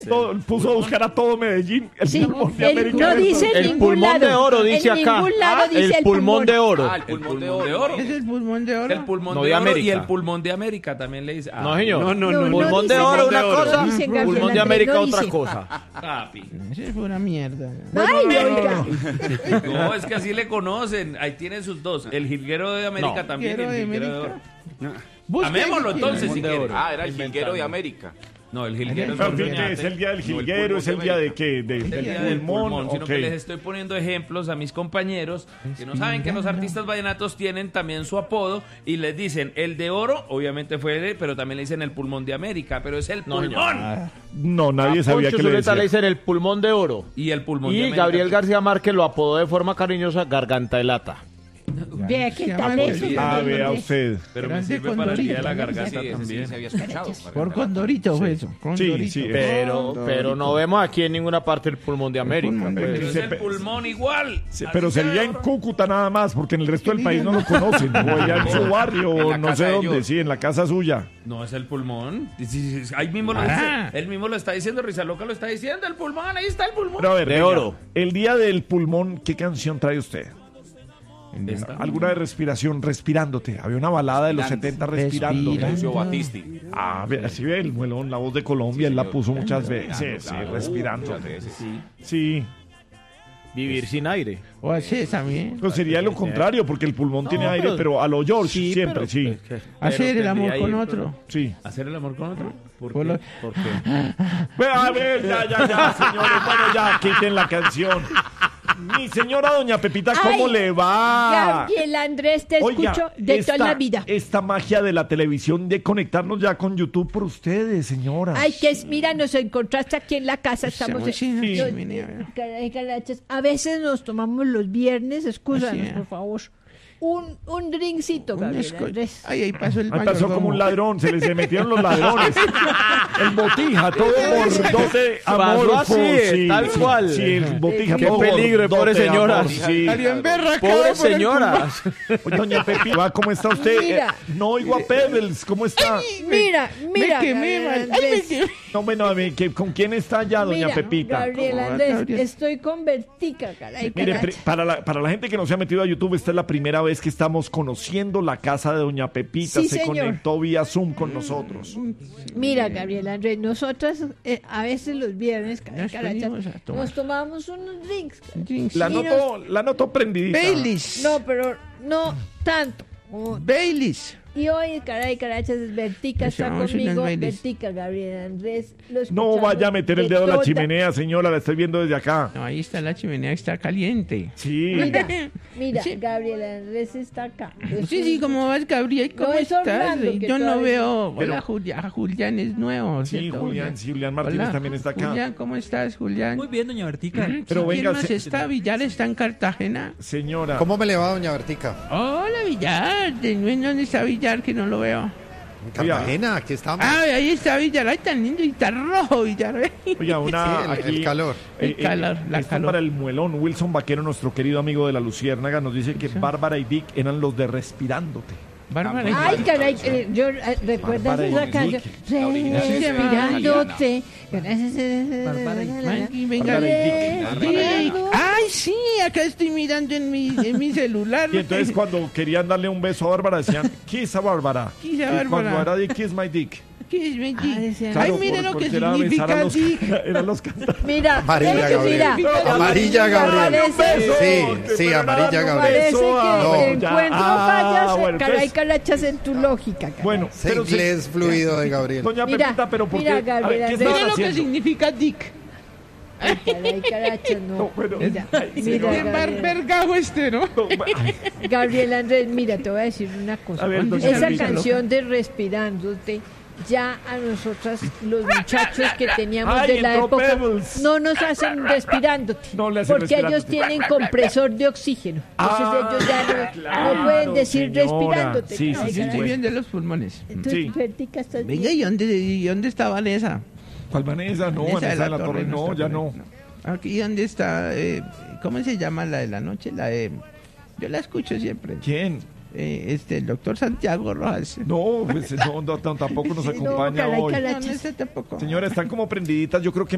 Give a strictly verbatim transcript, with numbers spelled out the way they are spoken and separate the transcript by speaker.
Speaker 1: Todo, puso a buscar a todo Medellín. El
Speaker 2: Sí,
Speaker 1: pulmón de
Speaker 2: el-
Speaker 1: América.
Speaker 2: no dice en
Speaker 3: El
Speaker 2: ningún
Speaker 3: pulmón
Speaker 2: lado.
Speaker 3: de oro, dice
Speaker 2: En
Speaker 3: acá.
Speaker 2: ningún lado
Speaker 3: Ah,
Speaker 2: dice
Speaker 3: el
Speaker 2: el
Speaker 3: pulmón de oro.
Speaker 4: Ah, el pulmón de oro.
Speaker 5: ¿Es el pulmón de oro?
Speaker 4: El pulmón
Speaker 3: No,
Speaker 4: de
Speaker 3: de
Speaker 4: oro y
Speaker 3: América.
Speaker 4: el pulmón de América también le dice. Ah,
Speaker 3: No, señor.
Speaker 1: No, no,
Speaker 2: No,
Speaker 1: no.
Speaker 2: no
Speaker 3: Pulmón de
Speaker 2: dice
Speaker 3: oro,
Speaker 2: nada.
Speaker 3: una
Speaker 2: No
Speaker 3: cosa.
Speaker 2: dice Gabriel
Speaker 3: Pulmón de
Speaker 2: Andrés,
Speaker 3: América,
Speaker 2: no
Speaker 3: otra
Speaker 2: dice.
Speaker 3: cosa.
Speaker 4: Papi.
Speaker 5: Eso es pura mierda.
Speaker 2: Ay, oiga.
Speaker 4: No, es que así le conocen. Ahí tienen sus dos. El jilguero de América
Speaker 3: No.
Speaker 4: también.
Speaker 5: Jilguero
Speaker 4: El
Speaker 5: de
Speaker 4: jilguero de oro.
Speaker 5: América. Busca
Speaker 4: Amémoslo
Speaker 5: ahí,
Speaker 4: entonces
Speaker 3: Pulmón
Speaker 4: si
Speaker 3: de
Speaker 4: quiere.
Speaker 3: oro.
Speaker 6: Ah, era el jilguero de América.
Speaker 4: No, el jilguero es
Speaker 1: Pero,
Speaker 4: otro
Speaker 1: ¿qué
Speaker 4: ñate.
Speaker 1: es el día del
Speaker 6: No, el
Speaker 1: jilguero?
Speaker 6: pulmón
Speaker 1: ¿Es
Speaker 6: de
Speaker 1: el día de
Speaker 6: América.
Speaker 1: qué? De-
Speaker 4: El
Speaker 1: del
Speaker 4: día del
Speaker 1: pulmón.
Speaker 4: pulmón, sino
Speaker 1: Ok.
Speaker 4: que les estoy poniendo ejemplos a mis compañeros que no saben que los artistas vallenatos tienen también su apodo y les dicen el de oro, obviamente fue él, pero también le dicen el pulmón de América, pero es el
Speaker 3: No,
Speaker 4: pulmón.
Speaker 1: No, nadie
Speaker 3: A
Speaker 1: sabía
Speaker 3: Poncho
Speaker 1: que le
Speaker 3: Zuleta le
Speaker 1: decía.
Speaker 3: dicen el pulmón de oro.
Speaker 4: Y el pulmón de
Speaker 3: Y
Speaker 4: América.
Speaker 3: Gabriel García Márquez lo apodó de forma cariñosa Garganta de Lata.
Speaker 2: Vea qué
Speaker 5: Se
Speaker 2: tal
Speaker 5: llama
Speaker 2: eso.
Speaker 5: Bolívar.
Speaker 1: Ah,
Speaker 2: Gabriel
Speaker 1: vea
Speaker 2: Andrés.
Speaker 1: usted.
Speaker 4: Pero
Speaker 5: Era
Speaker 4: me
Speaker 5: de
Speaker 4: sirve para el día de la
Speaker 5: Condorito,
Speaker 4: garganta
Speaker 6: Sí, ese sí
Speaker 4: también.
Speaker 6: se había escuchado.
Speaker 5: Por Condorito fue eso.
Speaker 1: Sí,
Speaker 5: Condorito.
Speaker 1: sí.
Speaker 3: Pero, pero no vemos aquí en ninguna parte el pulmón de América.
Speaker 5: pulmón de
Speaker 3: pues.
Speaker 4: Pero es el pulmón igual.
Speaker 1: Sí,
Speaker 4: Así
Speaker 1: pero
Speaker 4: sea
Speaker 1: sería
Speaker 4: de
Speaker 1: en
Speaker 4: oro.
Speaker 1: Cúcuta nada más, porque en el resto del país no lo conocen. O allá en su barrio,
Speaker 6: En
Speaker 1: o
Speaker 6: la
Speaker 1: no
Speaker 6: casa
Speaker 1: sé
Speaker 6: de
Speaker 1: dónde,
Speaker 6: ellos.
Speaker 1: sí, en la casa suya.
Speaker 4: No es el pulmón. Sí, sí, sí, ahí mismo lo
Speaker 5: Ah.
Speaker 4: dice. Él mismo lo está diciendo, Risa Loca lo está diciendo. El pulmón, ahí está el pulmón.
Speaker 1: Pero a ver,
Speaker 3: De
Speaker 1: venga,
Speaker 3: oro.
Speaker 1: El día del pulmón, ¿qué canción trae usted?
Speaker 4: Esta.
Speaker 1: Alguna de respiración, respirándote. Había una balada de los setenta, respirando.
Speaker 5: Respira.
Speaker 6: Lucio Batisti.
Speaker 1: Ah, ve- así ve el muelón, la voz de Colombia, él la puso muchas veces. Sí, respirando.
Speaker 6: Muchas veces.
Speaker 1: Sí,
Speaker 3: Vivir sin aire.
Speaker 5: O así también.
Speaker 1: pues sería lo contrario, porque el pulmón tiene
Speaker 3: No,
Speaker 1: aire,
Speaker 3: pero-
Speaker 1: pero a lo George,
Speaker 3: Sí,
Speaker 1: siempre,
Speaker 3: pero-
Speaker 1: sí.
Speaker 3: pero
Speaker 5: Hacer el amor
Speaker 3: tendría
Speaker 5: con
Speaker 3: ahí,
Speaker 5: otro.
Speaker 1: Sí.
Speaker 4: ¿Hacer el amor con otro? ¿Por
Speaker 5: Por
Speaker 4: qué?
Speaker 5: lo-
Speaker 3: ¿Por qué?
Speaker 1: Ve, a ver, ya, ya, ya, señores. Bueno, ya, quiten la canción. Mi señora doña Pepita, ¿cómo
Speaker 2: Ay,
Speaker 1: le va?
Speaker 2: Gabriel Andrés, te
Speaker 1: Oiga,
Speaker 2: escucho de
Speaker 1: esta,
Speaker 2: toda la vida.
Speaker 1: esta magia de la televisión de conectarnos ya con YouTube por ustedes, señora.
Speaker 2: Ay, que es, mira, nos encontraste aquí en la casa, estamos...
Speaker 5: Estamos en la
Speaker 2: yo-
Speaker 5: chimenea.
Speaker 2: caray, carachas, a veces nos tomamos los viernes, excúsanos,
Speaker 5: Así es.
Speaker 2: por favor, un, un drinkcito,
Speaker 5: Un
Speaker 2: Gabriel
Speaker 5: esco-
Speaker 2: Andrés.
Speaker 5: Ay, ahí pasó el
Speaker 1: Ay, pasó
Speaker 5: mayordomo.
Speaker 1: como un ladrón, se les metieron los ladrones. El botija, todo bordote amorfo.
Speaker 3: así,
Speaker 1: sí,
Speaker 3: tal
Speaker 1: sí,
Speaker 3: cual.
Speaker 1: Sí, el botija,
Speaker 3: Qué
Speaker 1: todo
Speaker 3: peligro,
Speaker 1: gordote,
Speaker 3: pobre señora.
Speaker 1: amor, sí.
Speaker 5: Salió emberracado
Speaker 3: Pobre
Speaker 5: por el
Speaker 3: señora.
Speaker 1: Oye, doña Pepita, ¿cómo está usted?
Speaker 2: Mira.
Speaker 1: Eh, no oigo a Pebbles, ¿cómo está?
Speaker 2: Mira, mira,
Speaker 5: Me quemé,
Speaker 2: Gabriel
Speaker 5: man. Ay, me
Speaker 2: Andrés.
Speaker 5: quemé.
Speaker 1: No, bueno, a ver, ¿qué- ¿con quién está ya, doña
Speaker 2: Mira,
Speaker 1: Pepita?
Speaker 2: Gabriel
Speaker 5: ¿Cómo va,
Speaker 2: Andrés,
Speaker 5: Gabriel?
Speaker 2: estoy con Vertica, caray,
Speaker 1: Mire,
Speaker 2: caracha.
Speaker 1: pri- para la, para la gente que no se ha metido a YouTube, esta es la primera vez que estamos conociendo la casa de doña Pepita.
Speaker 2: Sí,
Speaker 1: se
Speaker 2: señor.
Speaker 1: conectó vía Zoom con nosotros.
Speaker 2: Mira, Gabriel Andrés, nosotras eh, a veces los viernes, caray,
Speaker 5: Nos
Speaker 2: caracha,
Speaker 5: venimos a tomar.
Speaker 2: nos tomamos unos drinks. caray.
Speaker 5: Drinks.
Speaker 1: La
Speaker 2: Y
Speaker 1: noto, la noto prendidita.
Speaker 5: Baileys.
Speaker 2: No, pero no tanto. como-
Speaker 5: Baileys.
Speaker 2: Y hoy, caray, carachas, Vertica
Speaker 5: Nos
Speaker 2: está
Speaker 5: llevamos unos
Speaker 2: conmigo.
Speaker 5: bailes.
Speaker 2: Vertica, Gabriel Andrés. lo
Speaker 1: No
Speaker 2: escuchamos
Speaker 1: vaya a meter el
Speaker 2: de
Speaker 1: dedo en la
Speaker 2: toda-
Speaker 1: chimenea, señora, la estoy viendo desde acá.
Speaker 5: No, ahí está la chimenea, está caliente.
Speaker 1: Sí.
Speaker 2: Mira, mira,
Speaker 5: Sí.
Speaker 2: Gabriel Andrés está acá.
Speaker 5: Sí, sí, ¿cómo vas, Gabriel? ¿Cómo
Speaker 2: No, es
Speaker 5: estás?
Speaker 2: Orlando, que
Speaker 5: Yo no
Speaker 2: todavía-
Speaker 5: veo.
Speaker 1: Pero-
Speaker 5: Hola, Julián. Julián es nuevo.
Speaker 1: Sí,
Speaker 5: ¿cierto,
Speaker 1: Julián, sí, Julián Martínez
Speaker 5: Hola,
Speaker 1: también está acá.
Speaker 5: Julián, ¿cómo estás, Julián?
Speaker 7: Muy bien, doña Bertica.
Speaker 5: Mm,
Speaker 1: Pero
Speaker 5: sí,
Speaker 1: venga,
Speaker 5: ¿quién más
Speaker 1: se-
Speaker 5: está? ¿Villar está en Cartagena?
Speaker 1: Señora.
Speaker 8: ¿Cómo me le va, doña Bertica?
Speaker 5: Hola, Villar. ¿De- ¿Dónde está Villar que no lo veo?
Speaker 8: En Cartagena, aquí estamos.
Speaker 5: Ah, ahí está Villar. Ay, tan lindo y tan rojo, Villar.
Speaker 1: Oiga, una
Speaker 8: Sí, el-
Speaker 1: aquí,
Speaker 8: el calor.
Speaker 5: El calor, la
Speaker 1: esto
Speaker 5: calor.
Speaker 1: para el muelón. Wilson Vaquero, nuestro querido amigo de la Luciérnaga, nos dice que Bárbara y Dick eran los de Respirándote.
Speaker 5: Bárbara.
Speaker 2: Ay, caray, eh, yo eh, ¿recuerdas
Speaker 1: Bárbara
Speaker 2: esa
Speaker 1: y
Speaker 2: canción?
Speaker 1: Dick.
Speaker 5: original.
Speaker 2: Respirándote.
Speaker 7: Bárbara y-
Speaker 5: Maggie, venga.
Speaker 1: Bárbara y
Speaker 5: Dick. Ay, sí, acá estoy mirando en mi, en mi celular.
Speaker 1: Y entonces cuando querían darle un beso a Bárbara decían, kiss a Bárbara.
Speaker 5: Kiss a
Speaker 1: Y
Speaker 5: Bárbara.
Speaker 1: cuando era Dick, kiss my dick.
Speaker 5: ¿Qué es mi Dick?
Speaker 2: decía-
Speaker 5: Ay,
Speaker 1: Claro,
Speaker 5: mire
Speaker 1: por-
Speaker 5: lo que
Speaker 1: porque era besar a
Speaker 5: significa
Speaker 1: los-
Speaker 5: Dick.
Speaker 1: Eran los cantantes.
Speaker 2: Mira,
Speaker 8: Amarilla,
Speaker 2: es que
Speaker 8: Gabriel.
Speaker 2: mira,
Speaker 8: Amarilla, Gabriel.
Speaker 2: Parece-
Speaker 8: Sí, sí, amarilla, Gabriel.
Speaker 2: Parece que
Speaker 8: No,
Speaker 2: el
Speaker 1: ya.
Speaker 2: encuentro
Speaker 1: Ah,
Speaker 2: fallas,
Speaker 1: bueno,
Speaker 2: caray,
Speaker 1: entonces-
Speaker 2: calachas en tu lógica. caray.
Speaker 1: Bueno,
Speaker 8: Ese
Speaker 1: pero se-
Speaker 8: inglés fluido de Gabriel.
Speaker 1: doña
Speaker 2: Mira,
Speaker 1: Pepita, pero ¿por
Speaker 2: mira,
Speaker 1: qué? A ver,
Speaker 2: Gabriela,
Speaker 1: ¿qué
Speaker 2: mira
Speaker 1: estaban
Speaker 5: Mire lo que
Speaker 1: haciendo?
Speaker 5: significa Dick.
Speaker 2: Ay, caray, calachas, no.
Speaker 1: No, bueno,
Speaker 2: Mira,
Speaker 1: ay,
Speaker 2: mira,
Speaker 1: señor.
Speaker 5: Qué bar-
Speaker 2: Gabriel.
Speaker 5: vergajo este, ¿no?
Speaker 1: No, ay,
Speaker 2: Gabriel Andrés, mira, te voy a decir una cosa.
Speaker 1: A ver, doña
Speaker 2: Esa
Speaker 1: Pepita.
Speaker 2: canción de Respirándote, ya a nosotras, los muchachos que teníamos
Speaker 1: Ay,
Speaker 2: de la
Speaker 1: entró
Speaker 2: época,
Speaker 1: Pebbles.
Speaker 2: no nos hacen respirándote.
Speaker 1: No le hacen
Speaker 2: porque ellos
Speaker 1: respirándote.
Speaker 2: tienen compresor de oxígeno. Entonces
Speaker 1: Ah,
Speaker 2: ellos ya no,
Speaker 1: claro,
Speaker 2: no pueden decir
Speaker 1: señora.
Speaker 2: respirándote.
Speaker 1: Sí,
Speaker 2: caray,
Speaker 1: sí, sí,
Speaker 2: caray.
Speaker 5: Estoy bien de los pulmones.
Speaker 2: Entonces,
Speaker 1: Sí.
Speaker 2: Vertica, ¿estás
Speaker 5: Venga,
Speaker 2: bien?
Speaker 5: ¿y dónde, y dónde está Vanessa?
Speaker 1: ¿Cuál Vanessa? No,
Speaker 5: Vanessa
Speaker 1: Vanessa de la Torre, no,
Speaker 5: está
Speaker 1: ya
Speaker 5: por
Speaker 1: no.
Speaker 5: ahí, Aquí, ¿dónde está? eh, ¿Cómo se llama la de la noche? La de... Yo la escucho siempre.
Speaker 1: ¿Quién?
Speaker 5: Eh, este, el doctor Santiago Rojas.
Speaker 1: No, pues no, no, tampoco nos
Speaker 2: Sí, no,
Speaker 1: acompaña
Speaker 2: caray,
Speaker 1: hoy.
Speaker 2: caray.
Speaker 5: No, no está tampoco.
Speaker 1: Señora, están como prendiditas, yo creo que